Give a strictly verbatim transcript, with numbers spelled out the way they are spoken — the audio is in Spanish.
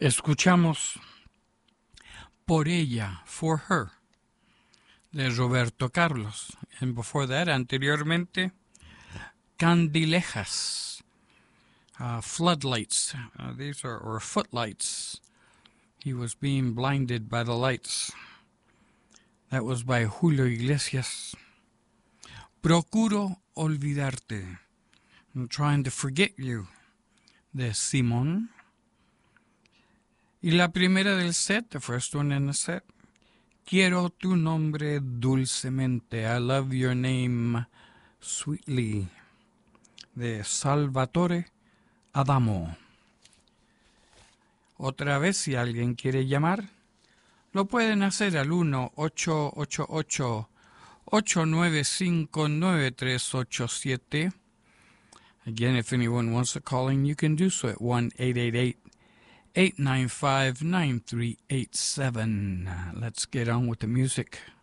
Escuchamos Por ella, For Her, de Roberto Carlos. And before that, anteriormente, Candilejas, uh, floodlights. Uh, these are, or footlights. He was being blinded by the lights. That was by Julio Iglesias. Procuro olvidarte. I'm trying to forget you, de Simón. Y la primera del set, the first one in the set, Quiero tu nombre dulcemente, I love your name sweetly, de Salvatore Adamo. Otra vez, si alguien quiere llamar, lo pueden hacer al uno ocho ocho ocho, ocho nueve cinco, nueve tres ocho siete. Again, if anyone wants to call in, you can do so at one eight eight eight, eight nine five, nine three eight seven. Let's get on with the music.